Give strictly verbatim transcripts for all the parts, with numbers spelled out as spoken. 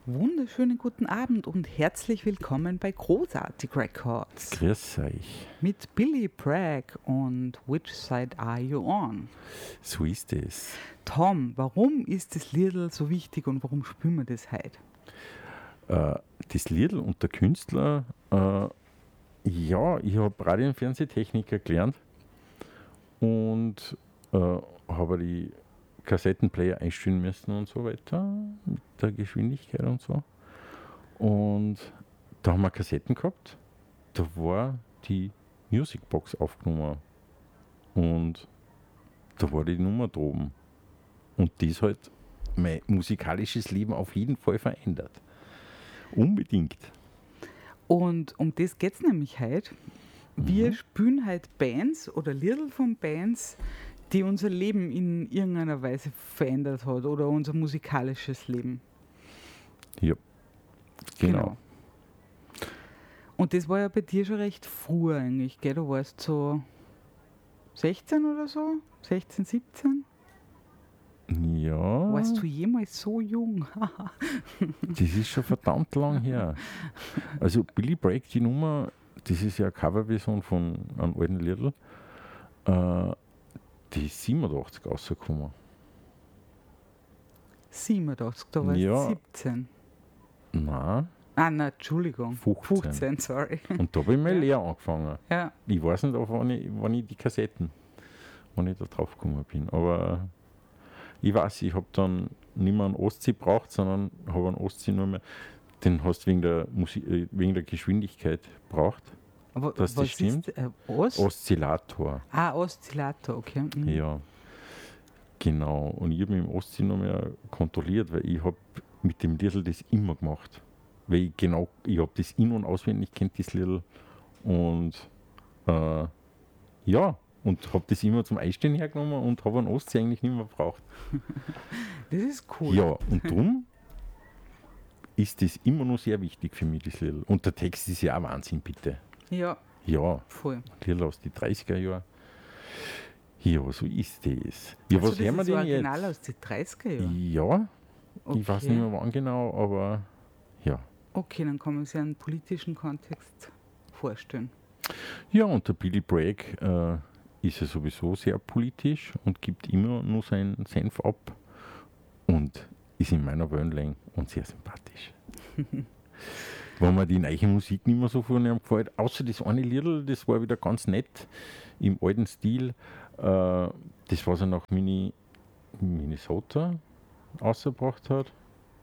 Wunderschönen guten Abend und herzlich willkommen bei Großartig Records Grüß euch. mit Billy Bragg und Which Side Are You On? So ist es. Tom, warum ist das Liedl so wichtig und warum spielen wir das heute? Äh, das Liedl und der Künstler, äh, ja, ich habe Radio- und Fernsehtechniker gelernt und äh, habe die Kassettenplayer einstellen müssen und so weiter, mit der Geschwindigkeit und so. Und da haben wir Kassetten gehabt, da war die Musicbox aufgenommen und da war die Nummer droben. Und das hat mein musikalisches Leben auf jeden Fall verändert. Unbedingt. Und um das geht es nämlich heute. Wir Mhm. spielen heute Bands oder Liedl von Bands, die unser Leben in irgendeiner Weise verändert hat oder unser musikalisches Leben. Ja, genau. Und das war ja bei dir schon recht früh eigentlich, gell? Du warst so sechzehn oder so? sechzehn, siebzehn? Ja, Warst du jemals so jung? das ist schon verdammt lang her. Also Billy Bragg, die Nummer, das ist ja eine Coverversion von einem alten Liedl, äh, die ist siebenundachtzig rausgekommen. siebenundachtzig, da warst du Ja. siebzehn. Nein, Ah, nein, Entschuldigung. fünfzehn. fünfzehn, sorry. Und da habe ich meine Ja. Lehre angefangen. Ja, Ich weiß nicht, wann ich, wann ich die Kassetten, wann ich da drauf gekommen bin. Aber ich weiß, ich habe dann nicht mehr einen Ostsee braucht, sondern habe einen Ostsee nur mehr, den hast du wegen der, Musik, äh, wegen der Geschwindigkeit braucht. aber Dass das was stimmt. ist äh, Ost? Oszillator. Ah, Oszillator, okay. Mhm. Ja, genau. Und ich habe mich im Ostsee noch mehr kontrolliert, weil ich habe mit dem Liedl das immer gemacht. Weil ich genau, ich habe das in- und auswendig kennt das Liedl. Und äh, ja, und habe das immer zum Einstehen hergenommen und habe einen Ostsee eigentlich nicht mehr gebraucht. Das ist cool. Ja, und darum ist das immer noch sehr wichtig für mich, das Liedl. Und der Text ist ja auch Wahnsinn, bitte. Ja, Ja, voll. Liedl aus den dreißiger Jahren. Ja, so ist das. Ja, Also was hören wir das ist denn Original jetzt? aus den dreißiger Jahren? Ja, ich weiß Okay. nicht mehr wann genau, aber ja. Okay, dann kann man sich einen politischen Kontext vorstellen. Ja, und der Billy Bragg äh, ist ja sowieso sehr politisch und gibt immer nur seinen Senf ab und ist in meiner Wellenlänge und sehr sympathisch. Wenn mir die neue Musik nicht mehr so von ihm gefällt, außer das eine Liedl, das war wieder ganz nett, im alten Stil, äh, das was er nach Mini, Minnesota ausgebracht hat.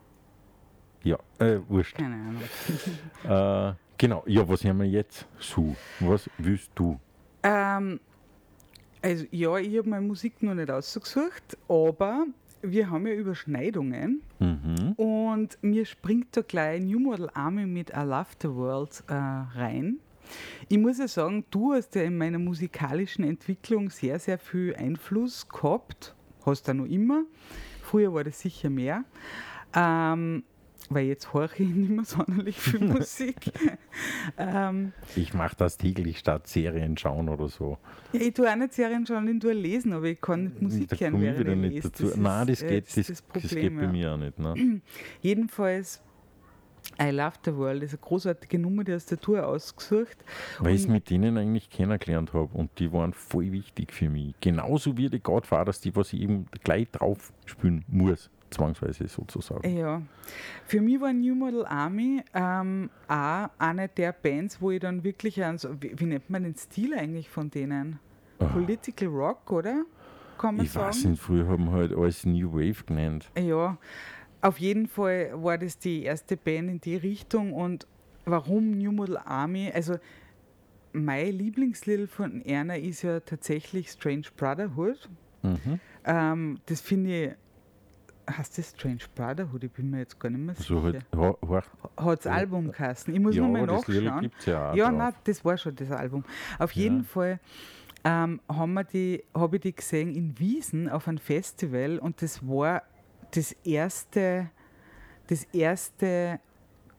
Ja, äh, wurscht. Keine Ahnung. Äh, genau, ja, was haben wir jetzt? Sue, was willst du? Ähm, also ja, ich habe meine Musik noch nicht ausgesucht, aber wir haben ja Überschneidungen Mhm. und mir springt da gleich New Model Army mit I Love the World äh, rein. Ich muss ja sagen, du hast ja in meiner musikalischen Entwicklung sehr, sehr viel Einfluss gehabt, hast du noch immer. Früher war das sicher mehr. Ähm, weil jetzt höre ich nicht mehr sonderlich viel Musik. ähm, Ich mache das täglich statt Serien schauen oder so. Ja, ich tue auch nicht Serien schauen, ich tue lesen, aber ich kann nicht Musik da hören, komme ich während wieder ich nicht lese. dazu. Nein, das ist, äh, geht, das, das, ist das das Problem. geht bei ja. mir auch nicht. Ne? Jedenfalls, I Love the World ist eine großartige Nummer, die aus der Tour ausgesucht. Weil ich es Und- mit denen eigentlich kennengelernt habe und die waren voll wichtig für mich. Genauso wie die Godfathers, die was ich eben gleich drauf spielen muss, zwangsweise sozusagen. Ja, für mich war New Model Army ähm, auch eine der Bands, wo ich dann wirklich, an so, wie, wie nennt man den Stil eigentlich von denen? Ah. Political Rock, oder? Kann man Ich sagen? weiß nicht, früher haben wir halt alles New Wave genannt. Ja, auf jeden Fall war das die erste Band in die Richtung. Und warum New Model Army? Also mein Lieblingslied von Erna ist ja tatsächlich Strange Brotherhood. Mhm. Ähm, das finde ich, heißt das Strange Brotherhood? Ich bin mir jetzt gar nicht mehr So sicher. halt, ho, ho, Hat es Album geheißen? Ich muss ja, nochmal das Lied nachschauen. gibt es ja auch Ja, drauf. nein, das war schon das Album. Auf Ja. jeden Fall ähm, haben wir die, habe ich die gesehen in Wiesen auf einem Festival und das war das erste, das erste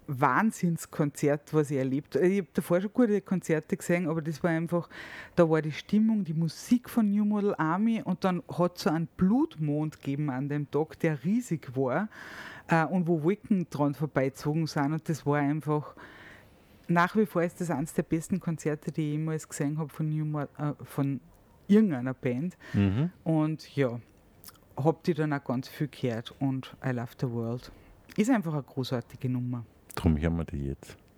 Wahnsinnskonzert, was ich erlebt habe. Ich habe davor schon gute Konzerte gesehen, aber das war einfach, da war die Stimmung, die Musik von New Model Army und dann hat es so einen Blutmond gegeben an dem Tag, der riesig war äh, und wo Wolken dran vorbeizogen sind und das war einfach, nach wie vor ist das eines der besten Konzerte, die ich jemals gesehen habe von, New Mo- äh, von irgendeiner Band Mhm. und ja, habe die dann auch ganz viel gehört und I Love the World. Ist einfach eine großartige Nummer. Drum hören wir die jetzt.